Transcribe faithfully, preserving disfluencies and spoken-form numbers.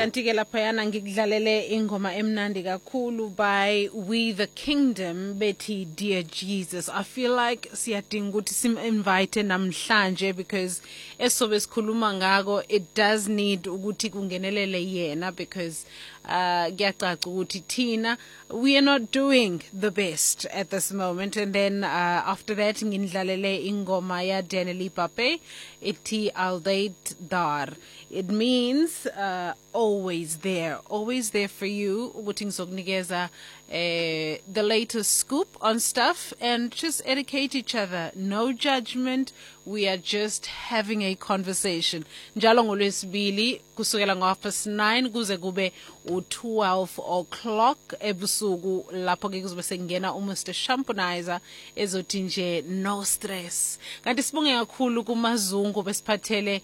kanti ke lapha yana ngikudlalele ingoma emnandi kakhulu by We the Kingdom bethi Dear Jesus. I feel like siyadinga ukuthi sim invite namhlanje because esobe sikhuluma ngako it does need ukuthi kungenelele yena because uh kuyacaca ukuthi thina we are not doing the best at this moment. And then uh, after that ngindlalele ingoma ya Daniel Pape ethi Aldait Dar. It means uh, always there, always there for you. Ukuthi ngizokunikeza uh, the latest scoop on stuff and just educate each other. No judgment. We are just having a conversation. Njalo ngolwesibili kusukela ngo half past nine kuze kube u twelve o'clock ebusuku lapho ke kuzobe sengena u Mister Shamponizer ezothi nje no stress. Kanti sibonge kakhulu kuMazungu besiphathele